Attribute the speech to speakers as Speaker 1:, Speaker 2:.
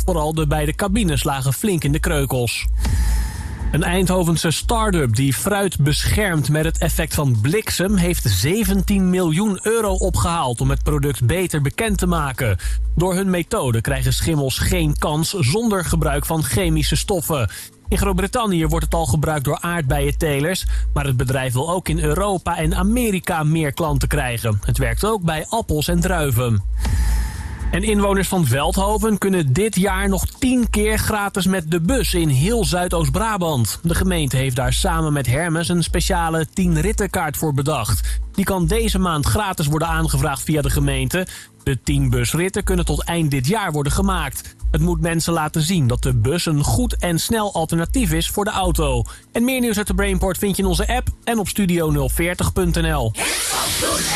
Speaker 1: Vooral de beide cabines lagen flink in de kreukels. Een Eindhovense start-up die fruit beschermt met het effect van bliksem heeft 17 miljoen euro opgehaald om het product beter bekend te maken. Door hun methode krijgen schimmels geen kans zonder gebruik van chemische stoffen. In Groot-Brittannië wordt het al gebruikt door aardbeientelers, maar het bedrijf wil ook in Europa en Amerika meer klanten krijgen. Het werkt ook bij appels en druiven. En inwoners van Veldhoven kunnen dit jaar nog 10 keer gratis met de bus in heel Zuidoost-Brabant. De gemeente heeft daar samen met Hermes een speciale 10-rittenkaart voor bedacht. Die kan deze maand gratis worden aangevraagd via de gemeente. De 10 busritten kunnen tot eind dit jaar worden gemaakt. Het moet mensen laten zien dat de bus een goed en snel alternatief is voor de auto. En meer nieuws uit de Brainport vind je in onze app en op studio040.nl.